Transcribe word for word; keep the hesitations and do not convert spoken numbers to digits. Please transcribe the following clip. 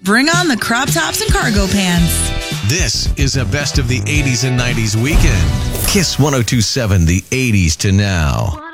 Bring on the crop tops and cargo pants. This is a best of the eighties and nineties weekend. Kiss one oh two point seven, the eighties to now.